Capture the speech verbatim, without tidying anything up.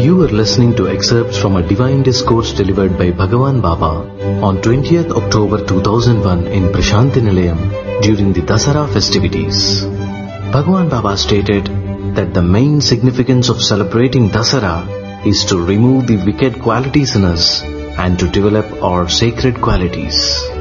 You are listening to excerpts from a divine discourse delivered by Bhagavan Baba on twentieth October two thousand one in Prashanti Nilayam during the Dasara festivities. Bhagavan Baba stated that the main significance of celebrating Dasara is to remove the wicked qualities in us and to develop our sacred qualities.